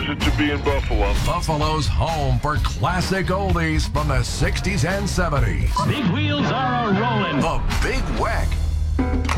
is it to be in Buffalo? Buffalo's home for classic oldies from the 60s and 70s. Big wheels are